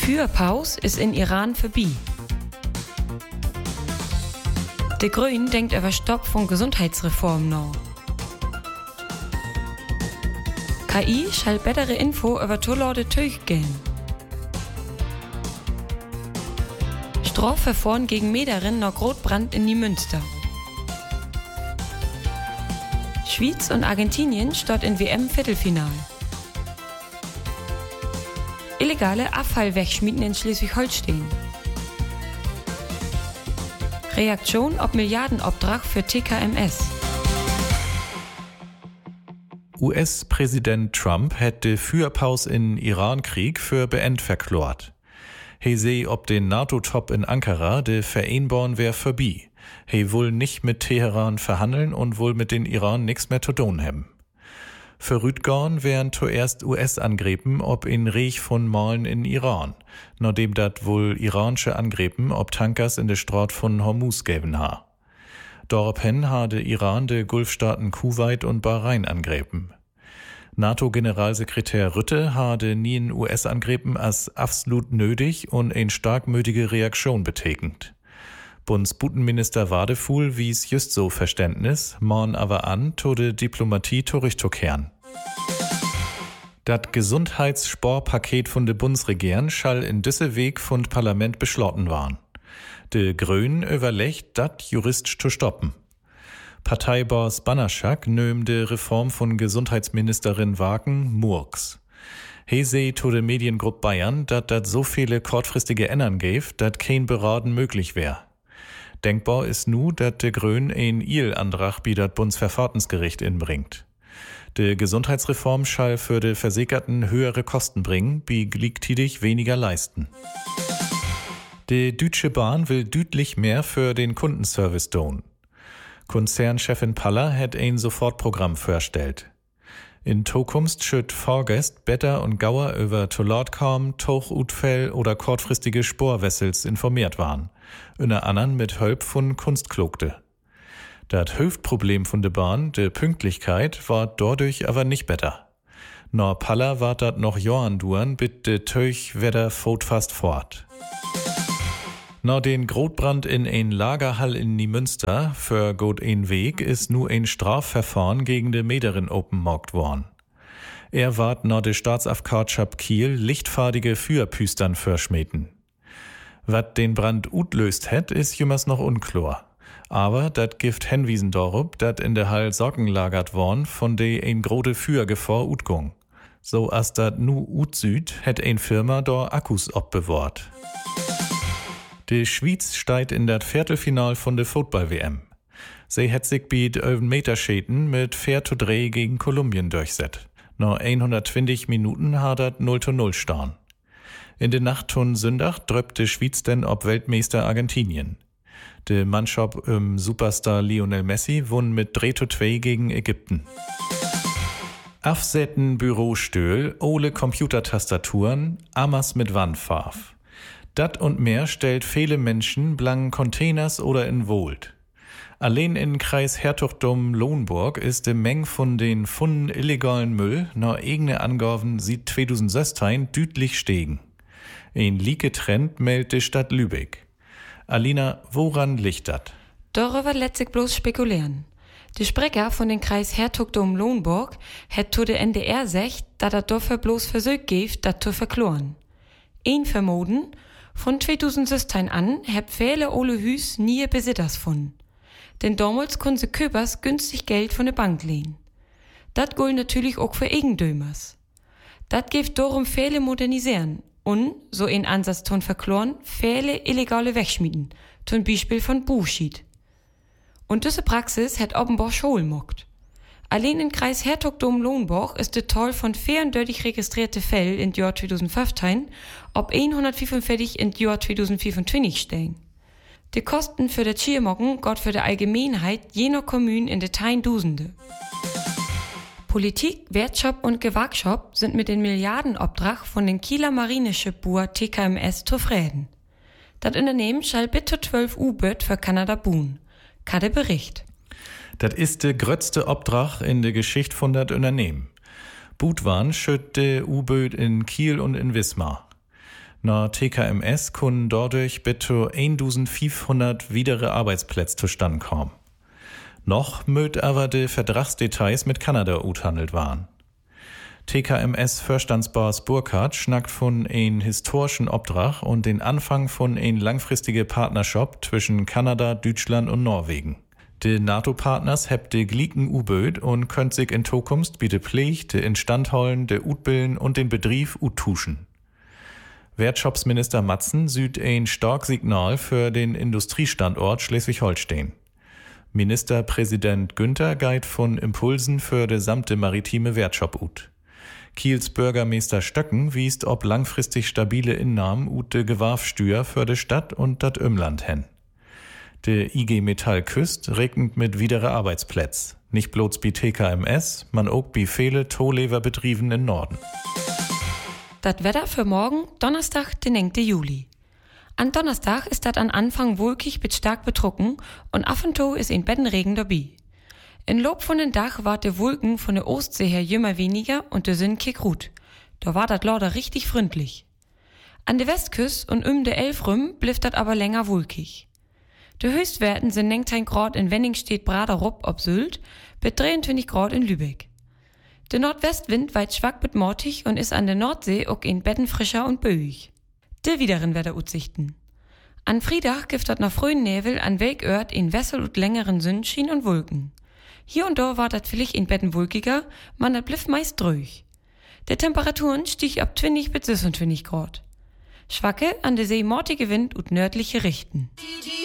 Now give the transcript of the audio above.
Feuerpause ist in Iran vorbei. Die Grünen denkt über Stopp von Gesundheitsreform nach. KI soll bessere Info über Tollorde gehen. Strafverfahren gegen Mederin nach Rotbrand in Niemünster. Schweiz und Argentinien steht in WM-Viertelfinal. Illegale Abfallwegschmieden in Schleswig-Holstein. Reaktion auf Milliardenauftrag für TKMS. US-Präsident Trump hätte Feuerpause in Iran-Krieg für beendet verklort. He seh ob den NATO-Top in Ankara, de Vereinbarung wär vorbei. He wohl nicht mit Teheran verhandeln und wohl mit den Iran nix mehr zu tun haben. Für Rüdgorn wären zuerst US-Angriffen ob in Reich von Malen in Iran, nachdem dat wohl iranische Angriffen ob Tankers in der Straat von Hormuz geben ha. Daraufhin hatte Iran de Gulfstaaten Kuwait und Bahrain angriffen. NATO-Generalsekretär Rutte hatte nie in US-Angriffen als absolut nötig und eine starkmütige Reaktion betekend. Bundesbutenminister Wadefuhl wies just so Verständnis, morn aber an, tode Diplomatie zurückzukehren. Dat Gesundheitssportpaket von der Bundesregierung schall in diese Weg von Parlament beschlossen waren. De Grünen überlegt, dat juristisch zu stoppen. Parteiboss Banaszak nöm de Reform von Gesundheitsministerin Wagen Murks. He seh to de Mediengruppe Bayern, dat so viele kurzfristige Ändern gäf, dat kein Beraten möglich wär. Denkbar ist nu, dat de Grün ein Il-Antrag bi dat Bundesverfahrensgericht inbringt. De Gesundheitsreform schall für de Versicherten höhere Kosten bringen, bi gleichzeitig weniger leisten. Die Deutsche Bahn will deutlich mehr für den Kundenservice tun. Konzernchefin Paller hat ein Sofortprogramm vorgestellt. In Zukunft schütt Fahrgäste besser und gauer über Toilettkam, Tauchutfäll oder kurzfristige Sporwessels informiert waren. Unter anderem mit Hilfe von Kunstklugte. Das Hauptproblem von der Bahn, die Pünktlichkeit, war dadurch aber nicht besser. Nur Paller war dat noch Jahren duren, bis de Teuchwetter fast fort. Nach den Grotbrand in ein Lagerhall in Niemünster für gut ein Weg ist nu ein Strafverfahren gegen de Mederin openmarkt worden. Er ward nach de Staatsafkartschap Kiel lichtfahrige Feuerpüstern verschmeten. Wat den Brand utlöst het, ist jümmers noch unklar. Aber dat Gift henwiesen dorub, dat in der Hall Socken lagert worn, von de ein grote Feuergefahr utgung. So as dat nu Süd het ein Firma dor Akkus obbewahrt. Die Schweiz steigt in das Viertelfinal von der Football-WM. Sie hat sich mit 11 Meter Schäden mit 4:3 gegen Kolumbien durchsetzt. Nach 120 Minuten hat das 0:0 stehen. In der Nacht von Sonntag drückt die Schweiz denn ob Weltmeister Argentinien. Die Mannschaft Superstar Lionel Messi won mit 3:2 gegen Ägypten. Afsetten Bürostühl, ole Computertastaturen, Amas mit Wandfarbe. Dat und mehr stellt viele Menschen blanken Containers oder in Wohlt. Allein in Kreis Herzogtum Lohn-Burg ist die Menge von den Funden illegalen Müll nach eigene Angaben sieht 2016 deutlich steigen. Ein Lieke-Trend meldet die Stadt Lübeck. Alina, woran liegt dat? Darüber lässt sich bloß spekulieren. Die Sprecher von den Kreis Herzogtum Lohn-Burg hat zu der NDR sagt, dass er dafür bloß Versuch gibt, das zu verkloren. Ein Vermoden, von 2016 an heb viele ole Hüs nie Besitters von. Denn damals konnten sie Köpers günstig Geld von der Bank lehnen. Dat gilt natürlich auch für Eigendömers. Dat gibt darum viele modernisieren und, so in Ansatz ton verkloren, viele illegale Wegschmieden, zum Beispiel von Buchschied. Und diese Praxis hat offenbar Schul mockt. Allein im Kreis Herzogtum Lohn-Burg ist der Toll von 34 registrierte Fälle im Jahr 2015 ob 145 im Jahr 2025 stehen. Die Kosten für das Schiermocken geht für die Allgemeinheit jener Kommunen in Detail Dusende. Politik, Wirtschaft und Gewerkschaft sind mit den Milliardenauftrag von den Kieler Marineschipbuhr TKMS zufrieden. Das Unternehmen soll bis zu 12 U-Böt für Kanada buhen. Kade Bericht. Das ist der größte Obdrach in der Geschichte von dat Unternehmen. Budwan schütt de U-Böt in Kiel und in Wismar. Na TKMS können dadurch bis zu 1500 weitere Arbeitsplätze zustande kommen. Noch mögt aber die Vertragsdetails mit Kanada uthandelt waren. TKMS-Vorstandsboss Burkhardt schnackt von ein historischen Obdrach und den Anfang von ein langfristige Partnerschaft zwischen Kanada, Deutschland und Norwegen. Die NATO-Partners hebt de glieken U-Böd und könnt sich in Zukunft bitte Pflicht, de Instandhallen, de Utbillen und den Betrieb uttuschen. Wirtschaftsminister Matzen süd ein stark Signal für den Industriestandort Schleswig-Holstein. Ministerpräsident Günther geht von Impulsen für de gesamte maritime Wirtschaft ut. Kiels Bürgermeister Stöcken wiest ob langfristig stabile Innahmen ut de Gewarfsteuer für de Stadt und dat Umland hen. De IG Metall Küst regnet mit widere Arbeitsplätz. Nicht bloß bi TKMS, man auch bi viele Tohleverbetrieben in Norden. Das Wetter für morgen, Donnerstag, den 9. Juli. An Donnerstag ist das an Anfang wolkig bis stark betrocken und ab und zu ist ein Bettenregen dabei. In Lob von den Dach war der Wolken von der Ostsee her immer weniger und der Sinn kick gut. Da war das Lauder richtig freundlich. An der Westküste und der Elf rum blieb das aber länger wolkig. Die Höchstwerten sind 19 Grad in Wenningstedt-Braderup ob Sylt, bis 23 Grad in Lübeck. Der Nordwestwind weit schwach bis mortig und ist an der Nordsee auch in Betten frischer und böig. Die wideren Wetteraussichten. An Freitag gibt das nach frühen Nebel an Welkört in Wessel und längeren Sonnenschein und Wolken. Hier und da war das vielleicht in Betten wolkiger, man das blieb meist ruhig. Die Temperaturen stieg ab 20 bis 26 Grad. Schwacke an der See mortige Wind und nördliche Richten.